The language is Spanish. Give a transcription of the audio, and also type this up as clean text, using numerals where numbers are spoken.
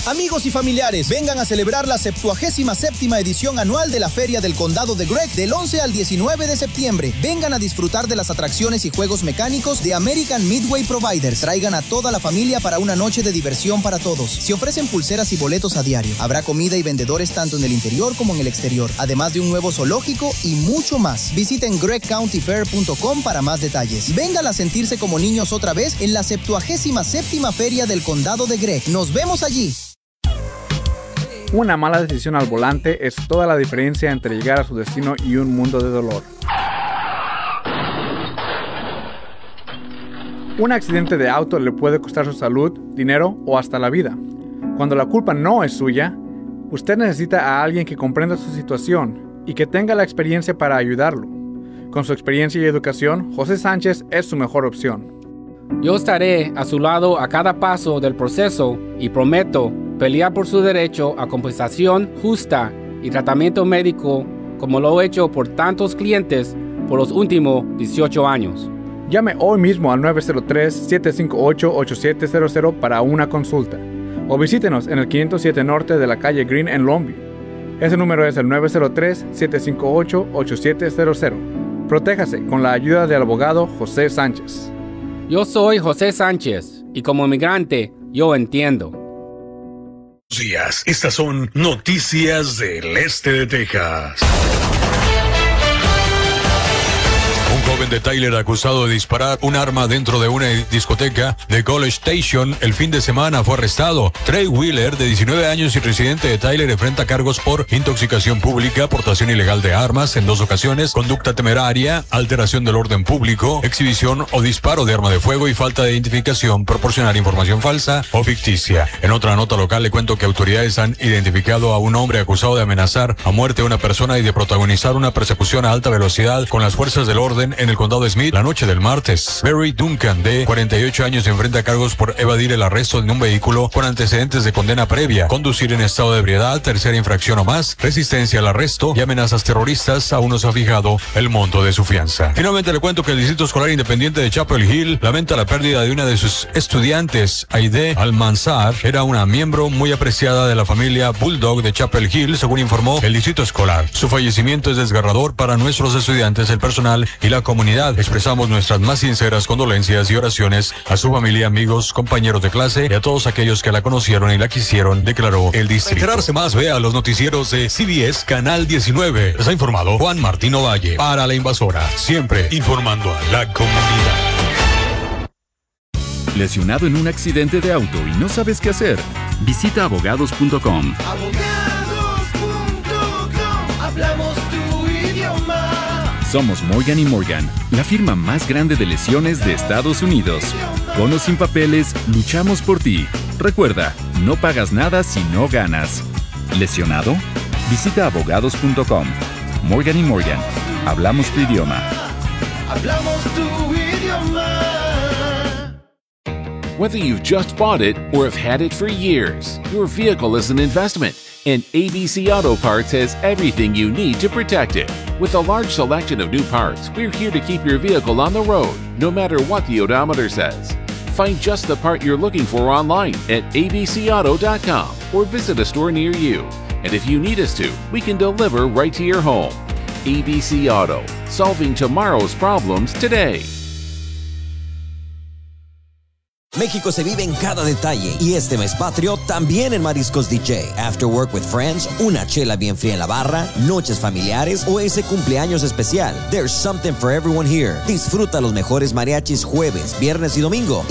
Amigos y familiares, vengan a celebrar la 77ª edición anual de la Feria del Condado de Gregg del 11 al 19 de septiembre. Vengan a disfrutar de las atracciones y juegos mecánicos de American Midway Providers. Traigan a toda la familia para una noche de diversión para todos. Se ofrecen pulseras y boletos a diario. Habrá comida y vendedores tanto en el interior como en el exterior, además de un nuevo zoológico y mucho más. Visiten greggcountyfair.com para más detalles. Vengan a sentirse como niños otra vez en la 77ª Feria del Condado de Gregg. Nos vemos allí. Una mala decisión al volante es toda la diferencia entre llegar a su destino y un mundo de dolor. Un accidente de auto le puede costar su salud, dinero o hasta la vida. Cuando la culpa no es suya, usted necesita a alguien que comprenda su situación y que tenga la experiencia para ayudarlo. Con su experiencia y educación, José Sánchez es su mejor opción. Yo estaré a su lado a cada paso del proceso y prometo pelear por su derecho a compensación justa y tratamiento médico como lo he hecho por tantos clientes por los últimos 18 años. Llame hoy mismo al 903-758-8700 para una consulta o visítenos en el 507 Norte de la calle Green en Longview. Ese número es el 903-758-8700. Protéjase con la ayuda del abogado José Sánchez. Yo soy José Sánchez y como inmigrante yo entiendo. Días. Estas son noticias del este de Texas. Un joven de Tyler acusado de disparar un arma dentro de una discoteca de College Station el fin de semana fue arrestado. Trey Wheeler, de 19 años y residente de Tyler, enfrenta cargos por intoxicación pública, portación ilegal de armas en 2 ocasiones, conducta temeraria, alteración del orden público, exhibición o disparo de arma de fuego y falta de identificación, proporcionar información falsa o ficticia. En otra nota local le cuento que autoridades han identificado a un hombre acusado de amenazar a muerte a una persona y de protagonizar una persecución a alta velocidad con las fuerzas del orden en el condado de Smith la noche del martes. Barry Duncan, de 48 años, enfrenta cargos por evadir el arresto en un vehículo con antecedentes de condena previa, conducir en estado de ebriedad, tercera infracción o más, resistencia al arresto y amenazas terroristas. Aún no se ha fijado el monto de su fianza. Finalmente le cuento que el Distrito Escolar Independiente de Chapel Hill lamenta la pérdida de una de sus estudiantes. Aide Almanzar era una miembro muy apreciada de la familia Bulldog de Chapel Hill, según informó el Distrito Escolar. Su fallecimiento es desgarrador para nuestros estudiantes, el personal y la comunidad. Expresamos nuestras más sinceras condolencias y oraciones a su familia, amigos, compañeros de clase y a todos aquellos que la conocieron y la quisieron, declaró el distrito. Para enterarse más, vea los noticieros de CBS Canal 19. Les ha informado Juan Martín Ovalle para La Invasora, siempre informando a la comunidad. ¿Lesionado en un accidente de auto y no sabes qué hacer? Visita abogados.com. Hablamos tu idioma. Somos Morgan & Morgan, la firma más grande de lesiones de Estados Unidos. Con o sin papeles, luchamos por ti. Recuerda, no pagas nada si no ganas. ¿Lesionado? Visita abogados.com. Morgan & Morgan, hablamos tu idioma. Hablamos tu idioma. Whether you've just bought it or have had it for years, your vehicle is an investment, and ABC Auto Parts has everything you need to protect it. With a large selection of new parts, we're here to keep your vehicle on the road, no matter what the odometer says. Find just the part you're looking for online at abcauto.com or visit a store near you. And if you need us to, we can deliver right to your home. ABC Auto, solving tomorrow's problems today. México se vive en cada detalle y este mes patrio también en Mariscos DJ. After work with friends, una chela bien fría en la barra, noches familiares o ese cumpleaños especial. There's something for everyone here. Disfruta los mejores mariachis jueves, viernes y domingo.